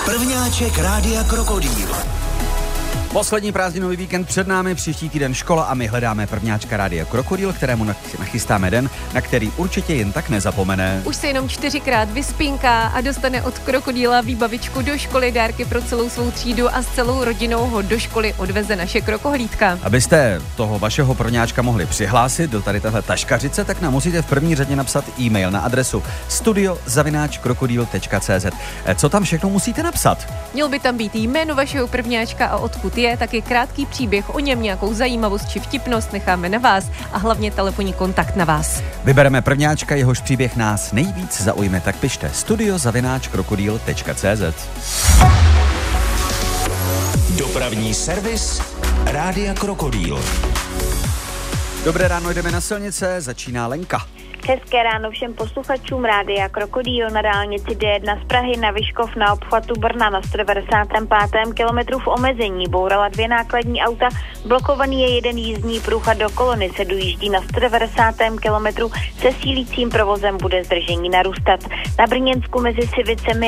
Prvňáček Rádia Krokodýl. Poslední prázdninový víkend před námi, příští týden škola a my hledáme prvňáčka Rádia Krokodýl, kterému nachystáme den, na který určitě jen tak nezapomene. Už se jenom 4krát vyspinká a dostane od Krokodýla výbavičku do školy, dárky pro celou svou třídu a s celou rodinou ho do školy odveze naše krokohlídka. Abyste toho vašeho prvňáčka mohli přihlásit do tady téhle taškařice, tak nám musíte v první řadě napsat e-mail na adresu studio@krokodýl.cz. Co tam všechno musíte napsat? Měl by tam být jméno vašeho prvňáčka a odkud je, taky krátký příběh o něm, nějakou zajímavost či vtipnost necháme na vás a hlavně telefonní kontakt na vás. Vybereme prvňáčka, jehož příběh nás nejvíc zaujme, tak pište studio@krokodýl.cz. Dopravní servis Rádia Krokodýl. Dobré ráno, jdeme na silnice, začíná Lenka. Hezké ráno všem posluchačům Rádia Krokodýl. Na dálnici D1 z Prahy na Vyškov na obchvatu Brna na 195. kilometru v omezení bourala 2 nákladní auta, blokovaný je jeden jízdní pruh a do kolony se dojíždí na 190. kilometru, se sílícím provozem bude zdržení narůstat. Na Brněnsku mezi Civicemi